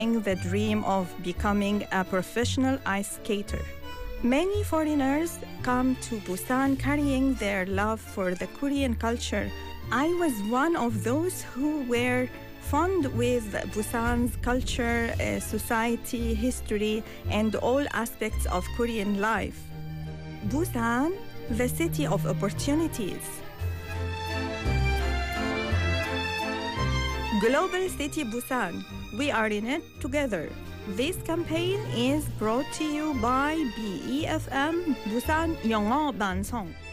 the dream of becoming a professional ice skater. Many foreigners come to Busan carrying their love for the Korean culture. I was one of those who were fond with Busan's culture, society, history, and all aspects of Korean life. Busan, the city of opportunities. Global City Busan. We are in it together. This campaign is brought to you by BEFM Busan 영어 방송.